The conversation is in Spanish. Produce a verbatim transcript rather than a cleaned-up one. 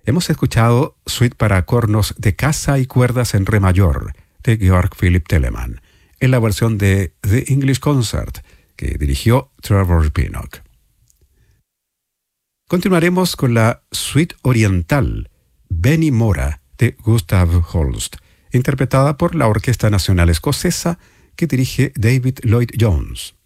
Hemos escuchado Suite para cornos de caza y cuerdas en re mayor de Georg Philipp Telemann, en la versión de The English Concert que dirigió Trevor Pinnock. Continuaremos con la Suite oriental Benny Mora de Gustav Holst, interpretada por la Orquesta Nacional Escocesa que dirige David Lloyd Jones.